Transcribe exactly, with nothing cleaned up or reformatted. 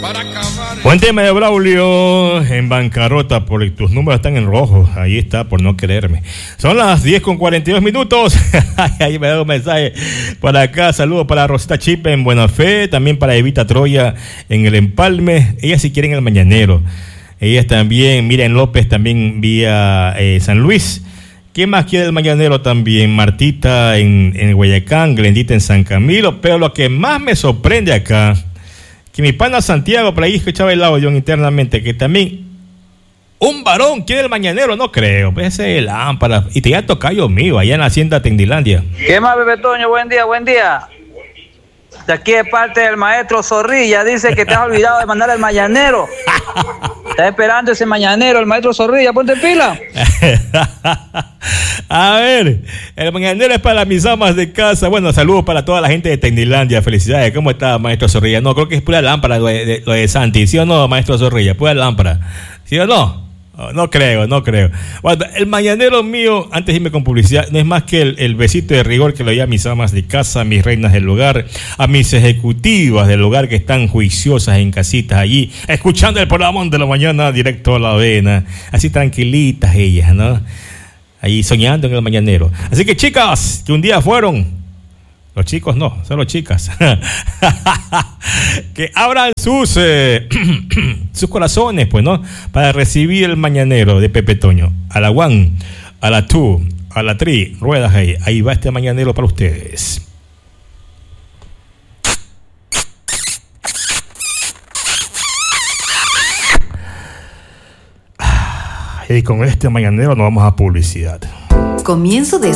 Buen tema de Braulio, en bancarrota, porque tus números están en rojo. Ahí está, por no creerme. Son las diez con cuarenta y dos minutos. Ahí me da un mensaje para acá. Saludos para Rosita Chip en Buena Fe. También para Evita Troya en El Empalme. Ellas si quieren el mañanero. Ellas también, Miren López también vía eh, San Luis. ¿Quién más quiere el mañanero también? Martita en, en Guayacán, Glendita en San Camilo. Pero lo que más me sorprende acá, que mi pana Santiago, por ahí escuchaba el audio internamente, que también un varón quiere el mañanero, no creo. Ese es lámpara. Y te ya tocayo mío, allá en la hacienda Tendilandia. ¿Qué más, Bebé Toño? Buen día, buen día. De aquí es parte del maestro Zorrilla. Dice que te has olvidado de mandar el mañanero. Está esperando ese mañanero, el maestro Zorrilla. Ponte pila. A ver, el mañanero es para mis amas de casa. Bueno, saludos para toda la gente de Tecnilandia. Felicidades. ¿Cómo está, maestro Zorrilla? No, creo que es pura lámpara lo de, de, lo de Santi. ¿Sí o no, maestro Zorrilla? Pura lámpara. ¿Sí o no? Oh, no creo, no creo. Bueno, el mañanero mío, antes de irme con publicidad, no es más que el, el besito de rigor que le doy a mis amas de casa, a mis reinas del hogar, a mis ejecutivas del hogar que están juiciosas en casitas allí, escuchando el programa de la mañana directo a la avena, así tranquilitas ellas, ¿no? Ahí soñando en el mañanero. Así que chicas, que un día fueron, los chicos no, solo chicas, que abran sus eh, sus corazones, pues, ¿no? Para recibir el mañanero de Pepe Toño. A la one, a la two, a la three, ruedas ahí. Ahí va este mañanero para ustedes. Y con este mañanero nos vamos a publicidad. Comienzo de